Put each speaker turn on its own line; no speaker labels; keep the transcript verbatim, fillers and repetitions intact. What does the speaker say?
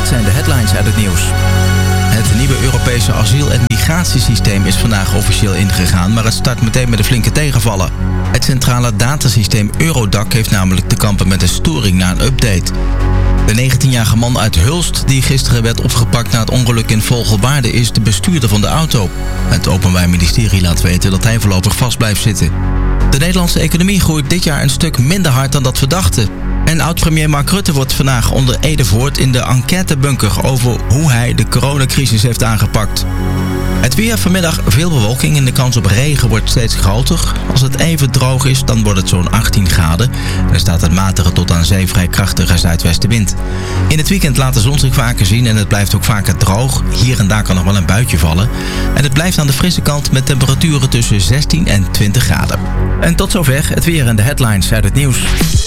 zijn de headlines uit het nieuws. Het nieuwe Europese asiel- en migratiesysteem is vandaag officieel ingegaan, maar het start meteen met een flinke tegenvallen. Het centrale datasysteem Eurodac heeft namelijk te kampen met een storing na een update. De negentienjarige man uit Hulst, die gisteren werd opgepakt na het ongeluk in Vogelwaarde, is de bestuurder van de auto. Het Openbaar Ministerie laat weten dat hij voorlopig vast blijft zitten. De Nederlandse economie groeit dit jaar een stuk minder hard dan dat we dachten. En oud-premier Mark Rutte wordt vandaag onder ede verhoord in de enquêtebunker over hoe hij de coronacrisis heeft aangepakt. Het weer, vanmiddag veel bewolking en de kans op regen wordt steeds groter. Als het even droog is, dan wordt het zo'n achttien graden. En er staat een matige tot aan zee vrij krachtige zuidwestenwind. In het weekend laat de zon zich vaker zien en het blijft ook vaker droog. Hier en daar kan nog wel een buitje vallen. En het blijft aan de frisse kant met temperaturen tussen zestien en twintig graden. En tot zover het weer en de headlines uit het nieuws.